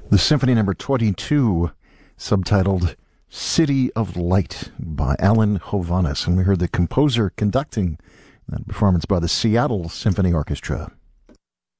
The Symphony Number 22, subtitled City of Light by Alan Hovhaness. And we heard the composer conducting that performance by the Seattle Symphony Orchestra.